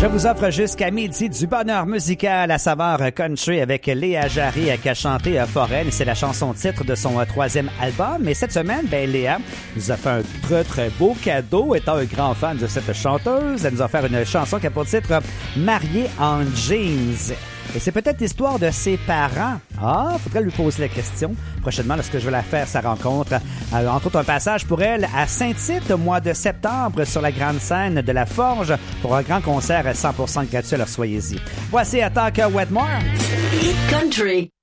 Je vous offre jusqu'à midi du bonheur musical à saveur country avec Léa Jarry qui a chanté Foraine. C'est la chanson titre de son troisième album. Et cette semaine, Léa nous a fait un très, très beau cadeau. Étant un grand fan de cette chanteuse, elle nous a offert une chanson qui a pour titre Mariée en jeans. Et c'est peut-être l'histoire de ses parents. Faudrait lui poser la question prochainement lorsque je vais la faire sa rencontre. Entre autres, un passage pour elle à Saint-Tite au mois de septembre sur la grande scène de la Forge pour un grand concert à 100% gratuit. Alors soyez-y. Voici Attaque Wetmore. Hit Country.